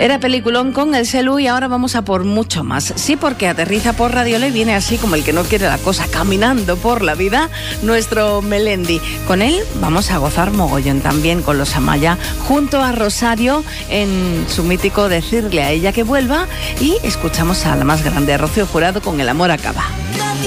Era peliculón con el Celu y ahora vamos a por mucho más. Sí, porque aterriza por Radiola y viene así como el que no quiere la cosa, caminando por la vida, nuestro Melendi. Con él vamos a gozar mogollón también con los Amaya, junto a Rosario en su mítico Decirle a ella que vuelva, y escuchamos a la más grande, Rocío Jurado, con El amor acaba.